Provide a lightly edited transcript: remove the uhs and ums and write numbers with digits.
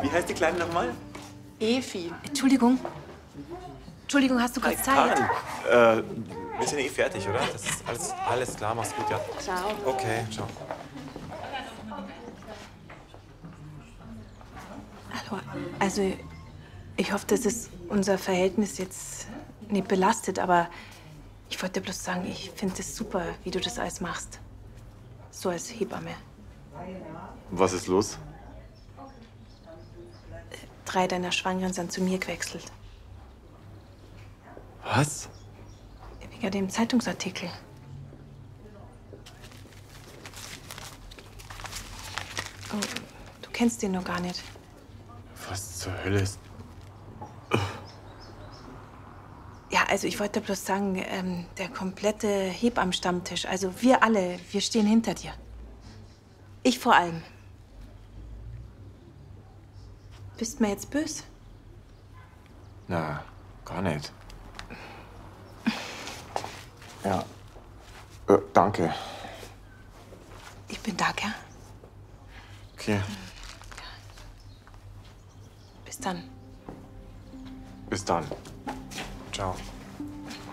Wie heißt die Kleine nochmal? Efi. Entschuldigung. Entschuldigung, hast du kurz Zeit? Karen, wir sind eh fertig, oder? Das ist alles klar, mach's gut, ja? Ciao. Okay, ciao. Hallo. Also, ich hoffe, dass es unser Verhältnis jetzt nicht belastet, aber ich wollte bloß sagen, ich finde es super, wie du das alles machst. So als Hebamme. Was ist los? 3 deiner Schwangeren sind zu mir gewechselt. Was? Wegen dem Zeitungsartikel. Oh, du kennst den noch gar nicht. Was zur Hölle ist... Ja, also ich wollte bloß sagen, der komplette Hebammenstammtisch, also wir alle, wir stehen hinter dir. Ich vor allem. Bist mir jetzt böse? Na, gar nicht. Ja. Danke. Ich bin da, gell? Okay. Bis dann. Bis dann. Ciao.